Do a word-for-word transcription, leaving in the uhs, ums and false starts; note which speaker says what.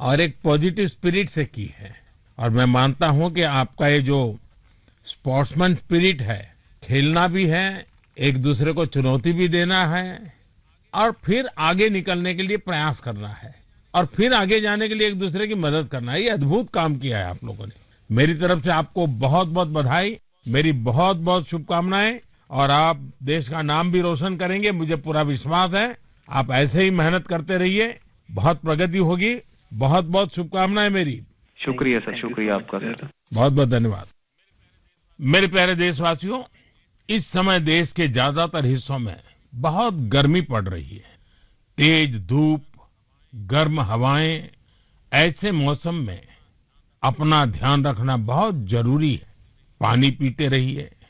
Speaker 1: और एक positive spirit से की है। और मैं मानता हूं कि आपका ये जो स्पोर्ट्समैन स्पिरिट है, खेलना भी है, एक दूसरे को चुनौती भी देना है और फिर आगे निकलने के लिए प्रयास करना है और फिर आगे जाने के लिए एक दूसरे की मदद करना है। ये अद्भुत काम किया है आप लोगों ने। मेरी तरफ से आपको बहुत बहुत बधाई, मेरी बहुत बहुत शुभकामनाएं और आप देश का नाम भी रोशन करेंगे, मुझे पूरा विश्वास है। आप ऐसे ही मेहनत करते रहिए, बहुत प्रगति होगी। बहुत बहुत शुभकामनाएं मेरी।
Speaker 2: शुक्रिया सर, शुक्रिया आपका सर।
Speaker 1: बहुत बहुत धन्यवाद। मेरे प्यारे देशवासियों, इस समय देश के ज्यादातर हिस्सों में बहुत गर्मी पड़ रही है। तेज धूप, गर्म हवाएं, ऐसे मौसम में अपना ध्यान रखना बहुत जरूरी है। पानी पीते रहिए,